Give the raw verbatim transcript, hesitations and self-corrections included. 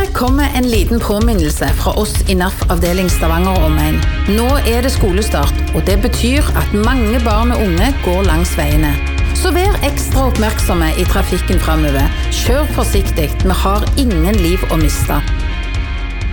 Her kommer en liten påminnelse fra oss i N A F-avdeling Stavanger og omegn. Nå er det skolestart, og det betyr at mange barn og unge går langs veiene. Så vær ekstra oppmerksomme i trafikken fremover. Kjør forsiktig, vi har ingen liv å miste.